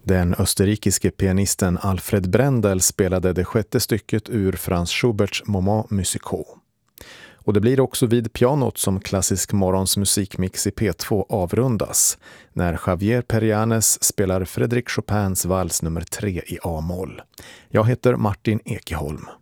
Den österrikiske pianisten Alfred Brendel spelade det sjätte stycket ur Franz Schuberts Moments musicaux. Och det blir också vid pianot som Klassisk morgons musikmix i P2 avrundas, när Javier Perianes spelar Frédéric Chopins vals nummer 3 i A-moll. Jag heter Martin Ekeholm.